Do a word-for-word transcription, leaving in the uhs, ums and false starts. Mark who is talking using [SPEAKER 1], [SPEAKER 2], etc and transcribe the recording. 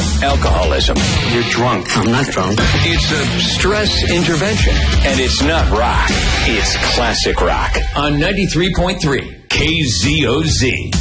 [SPEAKER 1] not alcoholism.
[SPEAKER 2] You're drunk.
[SPEAKER 3] I'm not drunk.
[SPEAKER 1] It's a stress intervention. And it's not rock. It's classic rock on ninety-three point three K Z O Z.